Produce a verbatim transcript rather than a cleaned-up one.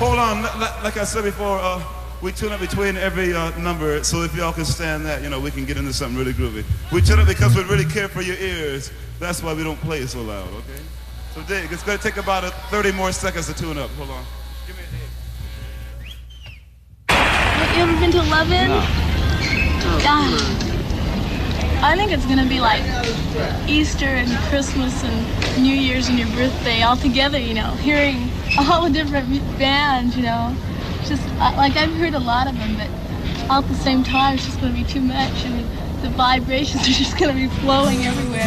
Hold on, like I said before, uh, we tune up between every uh, number, so if y'all can stand that, you know, we can get into something really groovy. We tune up because we really care for your ears. That's why we don't play so loud, okay? So dig, it's gonna take about uh, thirty more seconds to tune up. Hold on. Give me a dig. Have you ever been to Levin? No. Ah. I think it's gonna be like Easter and Christmas and New Year's and your birthday all together, you know, hearing all the different bands, you know. Just uh, like I've heard a lot of them, but all at the same time, it's just gonna be too much. I mean, the vibrations are just gonna be flowing everywhere.